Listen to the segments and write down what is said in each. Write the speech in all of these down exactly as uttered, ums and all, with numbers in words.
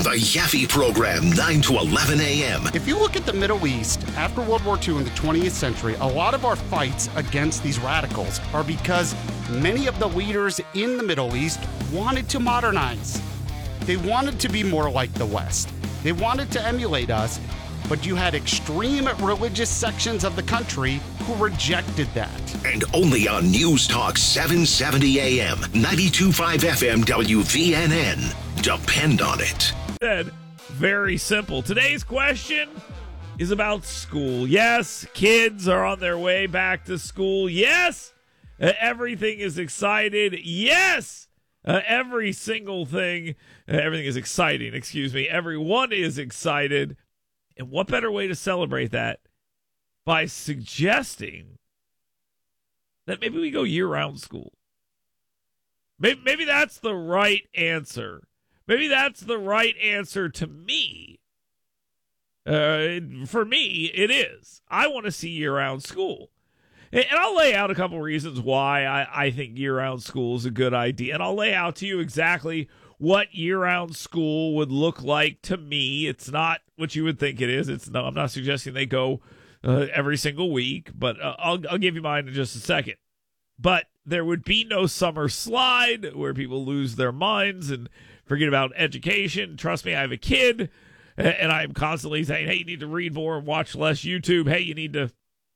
The Yaffe Program, nine to eleven a.m. If you look at the Middle East, after World War Two in the twentieth century, a lot of our fights against these radicals are because many of the leaders in the Middle East wanted to modernize. They wanted to be more like the West. They wanted to emulate us, but you had extreme religious sections of the country who rejected that. And only on News Talk seven seventy a.m., ninety-two point five F M W V N N. Depend on it. Very simple. Today's question is about school. Yes, kids are on their way back to school. Yes, uh, everything is excited. Yes, uh, every single thing, uh, everything is exciting, excuse me. Everyone is excited. And what better way to celebrate that by suggesting that maybe we go year-round school? Maybe, maybe that's the right answer. Maybe that's the right answer to me. Uh, for me, it is. I want to see year-round school. And, and I'll lay out a couple reasons why I, I think year-round school is a good idea. And I'll lay out to you exactly what year-round school would look like to me. It's not what you would think it is. It's no, I'm not suggesting they go uh, every single week, but uh, I'll, I'll give you mine in just a second. But there would be no summer slide where people lose their minds and forget about education. Trust me, I have a kid, and I'm constantly saying, hey, you need to read more and watch less YouTube. Hey, you need to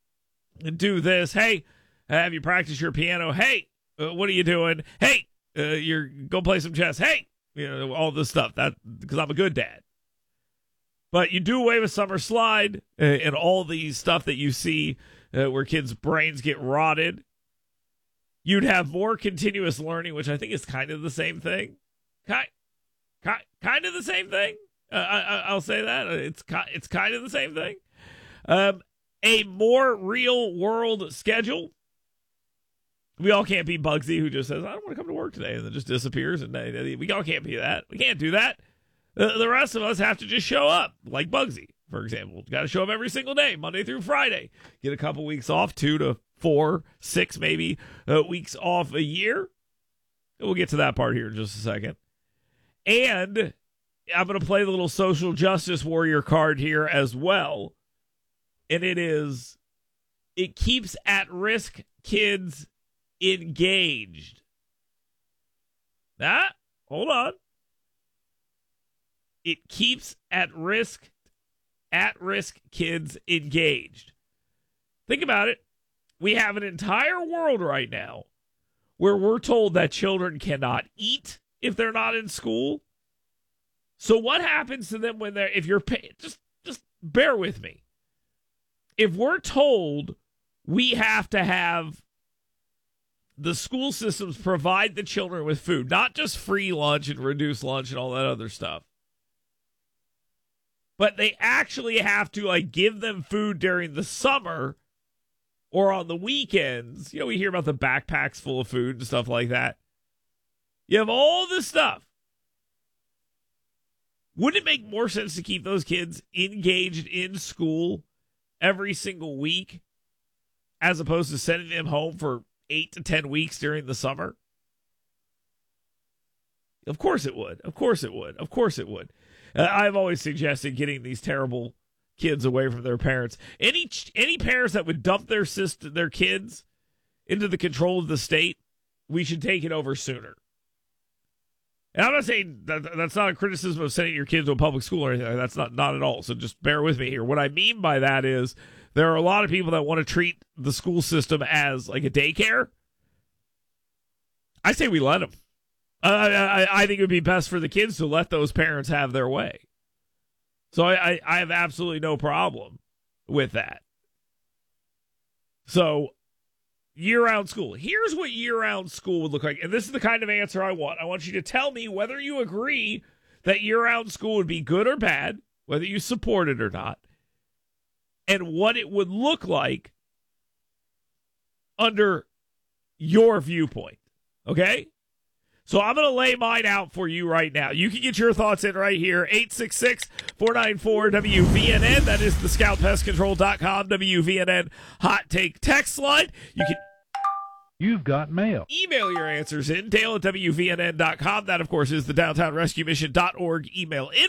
do this. Hey, have you practice your piano? Hey, uh, what are you doing? Hey, uh, you're go play some chess. Hey, you know, all this stuff. That because I'm a good dad. But you do away with summer slide uh, and all these stuff that you see uh, where kids' brains get rotted. You'd have more continuous learning, which I think is kind of the same thing. Kind, kind, kind of the same thing. Uh, I, I'll say that. It's, it's kind of the same thing. Um, a more real-world schedule. We all can't be Bugsy, who just says, I don't want to come to work today, and then just disappears. And we all can't be that. We can't do that. The, the rest of us have to just show up, like Bugsy, for example. Got to show up every single day, Monday through Friday. Get a couple weeks off, two to four, six maybe uh, weeks off a year. We'll get to that part here in just a second. And I'm going to play the little social justice warrior card here as well. And it is, it keeps at-risk kids engaged. Ah, hold on. It keeps at-risk, at-risk kids engaged. Think about it. We have an entire world right now where we're told that children cannot eat if they're not in school. So what happens to them when they're, if you're, just, just bear with me. If we're told we have to have the school systems provide the children with food, not just free lunch and reduced lunch and all that other stuff, but they actually have to like give them food during the summer or on the weekends. You know, we hear about the backpacks full of food and stuff like that. You have all this stuff. Wouldn't it make more sense to keep those kids engaged in school every single week as opposed to sending them home for eight to ten weeks during the summer? Of course it would. Of course it would. Of course it would. Uh, I've always suggested getting these terrible kids away from their parents. Any any parents that would dump their sister, their kids into the control of the state, we should take it over sooner. And I'm not saying that that's not a criticism of sending your kids to a public school or anything. That's not, not at all. So just bear with me here. What I mean by that is there are a lot of people that want to treat the school system as like a daycare. I say we let them. Uh, I, I think it would be best for the kids to let those parents have their way. So I, I, I have absolutely no problem with that. So year-round school. Here's what year-round school would look like. And this is the kind of answer I want. I want you to tell me whether you agree that year-round school would be good or bad, whether you support it or not, and what it would look like under your viewpoint. Okay? So I'm going to lay mine out for you right now. You can get your thoughts in right here. eight six six, four nine four, W V N N. That is the scout pest control dot com W V N N hot take text line. You can You've got mail. Email your answers in. Dale at W V N N dot com. That, of course, is the downtown rescue mission dot org email in.